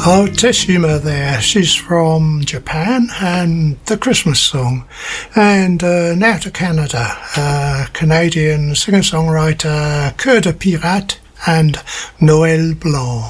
Oh, Teshima there. She's from Japan and the Christmas song. And now to Canada. Canadian singer-songwriter Cœur de Pirate and Noël Blanc.